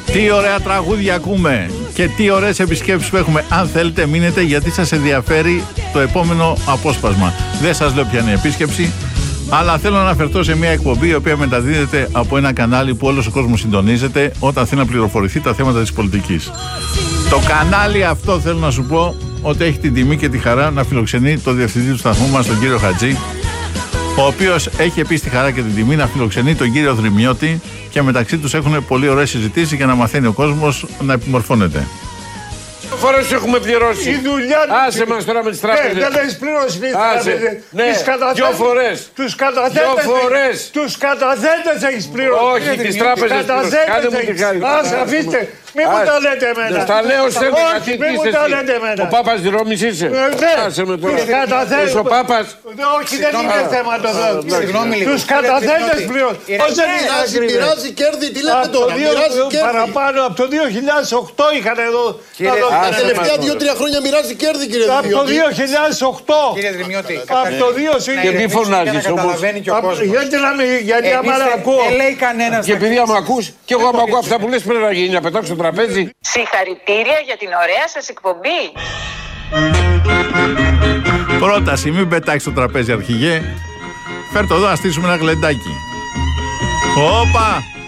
Τι ωραία τραγούδια ακούμε και τι ωραίες επισκέψεις που έχουμε. Αν θέλετε μείνετε, γιατί σας ενδιαφέρει το επόμενο απόσπασμα. Δεν σας λέω ποια είναι η επίσκεψη, αλλά θέλω να αναφερθώ σε μια εκπομπή η οποία μεταδίδεται από ένα κανάλι που όλος ο κόσμος συντονίζεται όταν θέλει να πληροφορηθεί τα θέματα της πολιτικής. Το κανάλι αυτό, θέλω να σου πω, ότι έχει την τιμή και τη χαρά να φιλοξενεί το διευθυντή του σταθμού μας, τον κύριο Χατζή, ο οποίος έχει επίσης τη χαρά και την τιμή να φιλοξενεί τον κύριο Δρυμιώτη και μεταξύ τους έχουν πολύ ωραίες συζητήσεις για να μαθαίνει ο κόσμος να επιμορφώνεται. Φορές έχουμε πληρώσει. Η δουλειά του. Άσε μας τώρα με τις τράπεζες. Δεν έχεις πληρώσει τις τράπεζες. Ναι, 2 φορές. Τους καταθέτες. Τους καταθέτες έχεις πληρώσει. Όχι, τις τράπεζες. Κάντε μου τη χάρη. Άσε, αφήστε. Μη μου τα λέτε εμένα. Τα λέω σε Όχι, μη μου τα λέτε εμένα. Ο Πάπας της Ρώμης είσαι. Άσε με τώρα. Τους καταθέτες. Ο Πάπας. Όχι, δεν είναι θέμα το θέμα. Τους καταθέτες πληρώσει. Μοιράζει κέρδη, τι λέτε τώρα. Παραπάνω από το 2008 είχαν εδώ. Τα τελευταία 2-3 χρόνια μοιράζει κέρδη, κύριε Δρυμιώτη. Από το 2008. Κύριε Δρυμιώτη, Από το 2008. Και μη φωνάζεις όμως. Γιατί άμα ακούω. Δεν λέει κανένας. Και επειδή άμα ακούς, και εγώ άμα ακούω αυτά που λες πρέπει να γίνει, να πετάξω το τραπέζι. Συγχαρητήρια για την ωραία σας εκπομπή. Πρόταση, μην πετάξεις το τραπέζι, αρχηγέ. Φέρ' το εδώ να στήσουμε ένα γλεντάκι. Όπα!